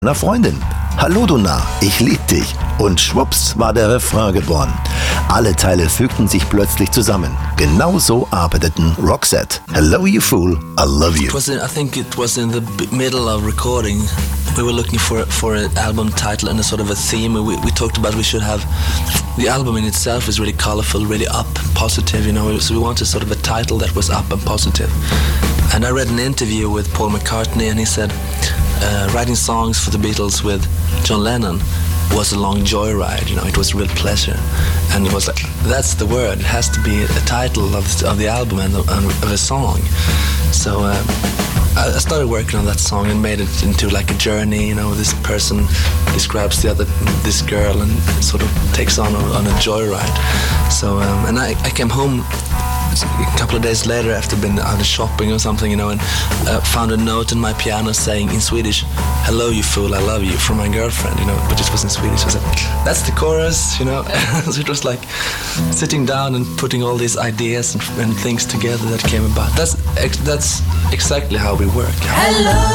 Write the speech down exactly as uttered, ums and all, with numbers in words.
einer Freundin. Hallo du Narr, ich lieb dich. Und schwupps war der Refrain geboren. Alle Teile fügten sich plötzlich zusammen. Genau so arbeiteten Roxette. Hello you fool, I love you. It was in, I think it was in the b- middle of recording. We were looking for for an album title and a sort of a theme. We, we talked about we should have the album in itself is really colorful, really up, positive, you know. So we wanted sort of a title that was up and positive. And I read an interview with Paul McCartney, and he said uh, writing songs for the Beatles with John Lennon was a long joyride. You know, it was a real pleasure. And it was like, that's the word. It has to be a title of the, of the album and of, of a song. So. Uh, I started working on that song and made it into like a journey. You know, this person describes the other, this girl, and sort of takes on a, on a joyride. So, um, and I, I came home a couple of days later after being out shopping or something, you know, and uh, found a note on my piano saying in Swedish, "Hello, you fool, I love you," from my girlfriend, you know, but it was in Swedish. I was like, that's the chorus, you know. So it was like sitting down and putting all these ideas and, and things together that came about. That's that's exactly how we work. Hello.